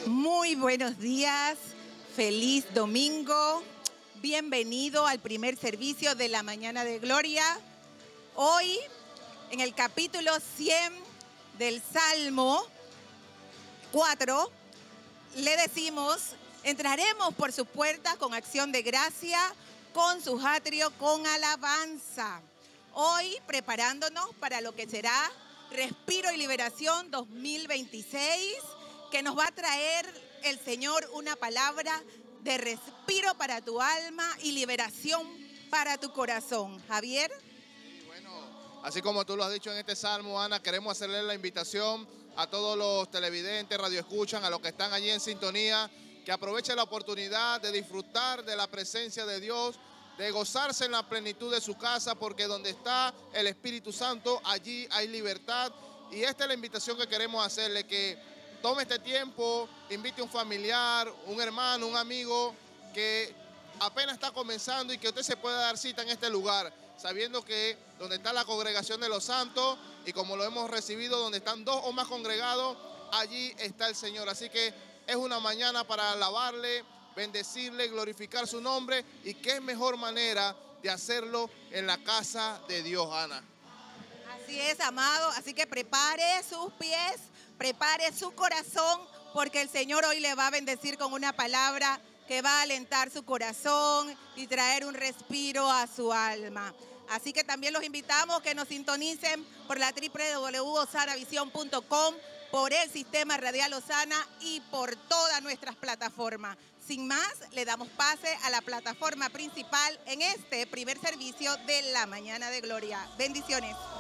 Muy buenos días, feliz domingo, bienvenido al primer servicio de la Mañana de Gloria. Hoy, en el capítulo 100 del Salmo 4, le decimos, entraremos por sus puertas con acción de gracia, con sus atrios con alabanza. Hoy, preparándonos para lo que será Respiro y Liberación 2026, que nos va a traer el Señor una palabra de respiro para tu alma y liberación para tu corazón. Javier. Bueno, así como tú lo has dicho en este salmo, Ana, queremos hacerle la invitación a todos los televidentes, radioescuchan, a los que están allí en sintonía, que aprovechen la oportunidad de disfrutar de la presencia de Dios, de gozarse en la plenitud de su casa, porque donde está el Espíritu Santo, allí hay libertad. Y esta es la invitación que queremos hacerle, que tome este tiempo, invite a un familiar, un hermano, un amigo que apenas está comenzando y que usted se pueda dar cita en este lugar, sabiendo que donde está la congregación de los santos y como lo hemos recibido, donde están dos o más congregados, allí está el Señor. Así que es una mañana para alabarle, bendecirle, glorificar su nombre, y qué mejor manera de hacerlo en la casa de Dios, Ana. Así es, amado, así que prepare sus pies, prepare su corazón, porque el Señor hoy le va a bendecir con una palabra que va a alentar su corazón y traer un respiro a su alma. Así que también los invitamos que nos sintonicen por la www.osanavision.com, por el Sistema Radial Osana y por todas nuestras plataformas. Sin más, le damos pase a la plataforma principal en este primer servicio de la Mañana de Gloria. Bendiciones.